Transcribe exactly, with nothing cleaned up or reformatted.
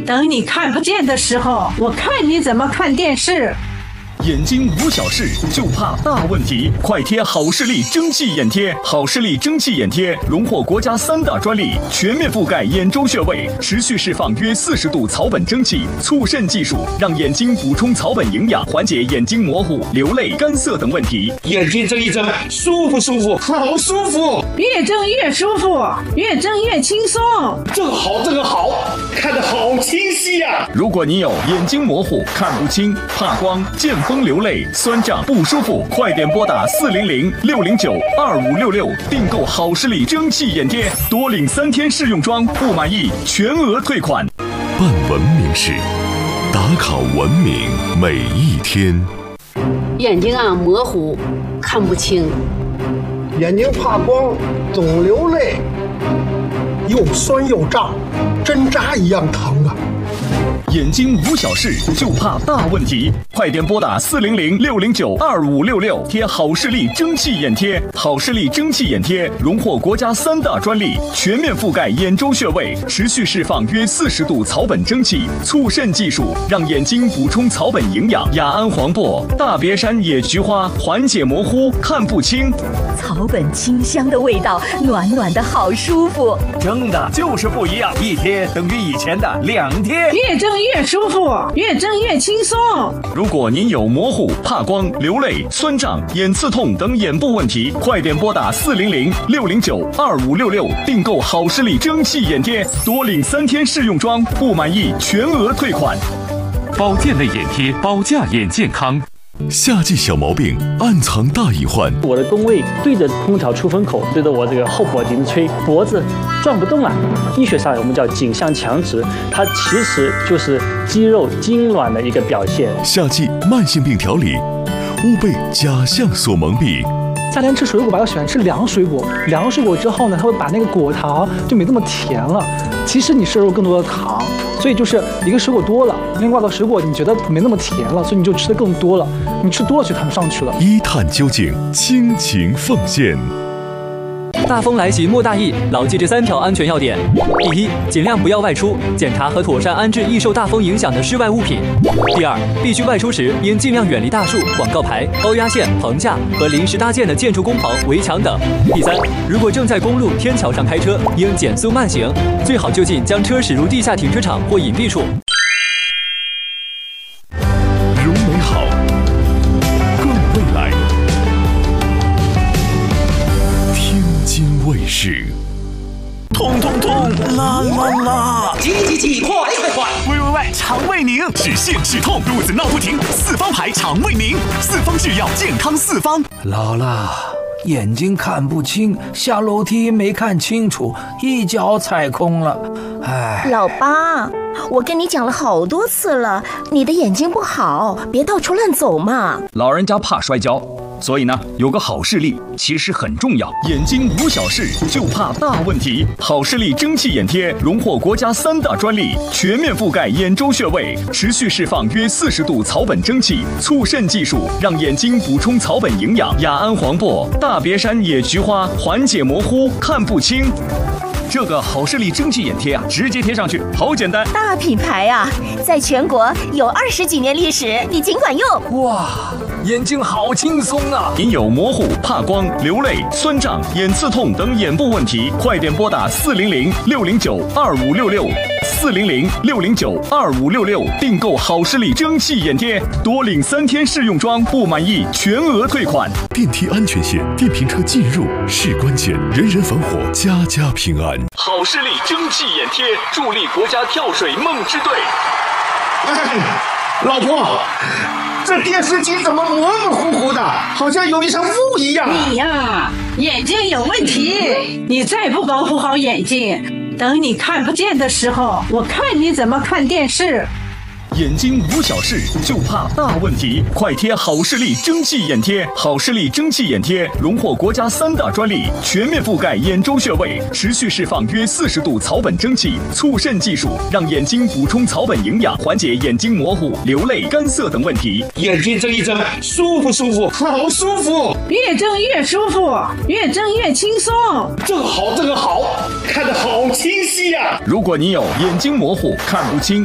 等你看不见的时候，我看你怎么看电视。 眼睛无小事，就怕大问题。快贴好视力蒸汽眼贴，好视力蒸汽眼贴荣获国家三大专利，全面覆盖眼周穴位，持续释放约四十度草本蒸汽，促渗技术让眼睛补充草本营养，缓解眼睛模糊、流泪、干涩等问题。 眼睛睁一睁，舒服舒服，好舒服， 越睁越舒服，越睁越轻松。 这个好，这个好，看得好清晰呀、啊！ 如果你有眼睛模糊、看不清、怕光、见风流泪、酸胀不舒服，快点拨打四零零六零九二五六六订购好视力蒸汽眼贴，多领三天试用装，不满意全额退款。 办文明事，打卡文明每一天。 眼睛啊模糊，看不清， 眼睛怕光，总流泪，又酸又胀，针扎一样疼啊！ 眼睛无小事，就怕大问题。快点拨打四零零六零九二五六六贴好视力蒸汽眼贴。好视力蒸汽眼贴荣获国家三大专利，全面覆盖眼周穴位，持续释放约四十度草本蒸汽，促渗技术让眼睛补充草本营养。雅安黄柏、大别山野菊花缓解模糊、看不清。 草本清香的味道，暖暖的好舒服。 蒸的就是不一样，一贴等于以前的两贴。 越蒸越舒服，越蒸越轻松。 如果您有模糊、怕光、流泪、酸胀、眼刺痛等眼部问题，快点拨打四零零六零九二五六六订购好视力蒸汽眼贴，多领三天试用装，不满意全额退款。 保健类眼贴，保驾眼健康。 夏季小毛病，暗藏大隐患。 我的工位对着空调出风口，对着我这个后脖颈吹，脖子转不动了。医学上我们叫颈项强直，它其实就是肌肉痉挛的一个表现。 夏季慢性病调理，勿被假象所蒙蔽。 夏天吃水果吧，要喜欢吃凉水果。凉水果之后呢，它会把那个果糖就没那么甜了。其实你摄入更多的糖，所以就是一个水果多了，另外一个水果你觉得没那么甜了，所以你就吃的更多了。你吃多了血糖上去了。 一探究竟，倾情奉献。 大风来袭莫大意，牢记这三条安全要点：第一，尽量不要外出，检查和妥善安置易受大风影响的室外物品；第二，必须外出时应尽量远离大树、广告牌、高压线、棚架和临时搭建的建筑工棚、围墙等；第三，如果正在公路、天桥上开车，应减速慢行，最好就近将车驶入地下停车场或隐蔽处。 如美好，更未来。卫士， 痛痛痛，啦啦啦！ 急急急，快快快！ 喂喂喂，肠胃宁，止泻止痛，肚子闹不停，四方牌肠胃宁，四方制药，健康四方。 老了，眼睛看不清，下楼梯没看清楚，一脚踩空了。哎， 老八，我跟你讲了好多次了，你的眼睛不好，别到处乱走嘛。 老人家怕摔跤。所以呢，有个好视力其实很重要。眼睛无小事，就怕大问题。好视力蒸汽眼贴荣获国家三大专利，全面覆盖眼周穴位，持续释放约四十度草本蒸汽，促渗技术让眼睛补充草本营养。雅安黄柏、大别山野菊花缓解模糊、看不清。这个好视力蒸汽眼贴啊，直接贴上去，好简单。 大品牌啊，在全国有二十几年历史，你尽管用。 哇，眼睛好轻松啊！ 您有模糊、怕光、流泪、酸胀、眼刺痛等眼部问题，快点拨打四零零六零九二五六六四零零六零九二五六六订购好视力蒸汽眼贴，多领三天试用装，不满意全额退款。 电梯安全线，电瓶车进入是关键，人人防火，家家平安。 好视力蒸汽眼贴助力国家跳水梦之队。 哎，老婆，这电视机怎么模模糊糊的，好像有一层雾一样。 你呀，眼睛有问题，你再不保护好眼睛，等你看不见的时候，我看你怎么看电视。 眼睛无小事，就怕大问题。快贴好视力蒸汽眼贴。好视力蒸汽眼贴荣获国家三大专利，全面覆盖眼周穴位，持续释放约四十度草本蒸汽，促渗技术让眼睛补充草本营养，缓解眼睛模糊、流泪、干涩等问题。 眼睛睁一睁，舒服舒服，好舒服。 越睁越舒服，越睁越轻松。 这个好，这个好，看得好清晰呀、啊！ 如果你有眼睛模糊、看不清、